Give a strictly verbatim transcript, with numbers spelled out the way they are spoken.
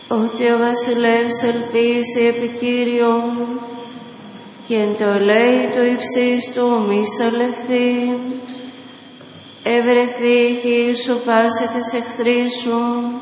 ότι ο βασιλεύς ελπίσει επί Κύριον και εν το λέει του υψίστου μη σαλευθεί, ευρεθεί η σου πάση της εχθρής σου